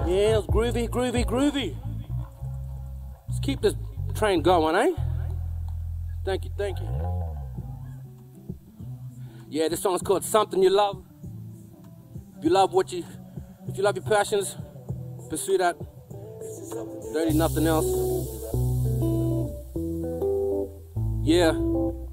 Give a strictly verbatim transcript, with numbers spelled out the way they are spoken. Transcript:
Yeah, it's groovy, groovy, groovy. Let's keep this train going, eh? Thank you, thank you. Yeah, this song's called Something You Love. If you love what you, if you love your passions, pursue that. There ain't nothing else. Yeah.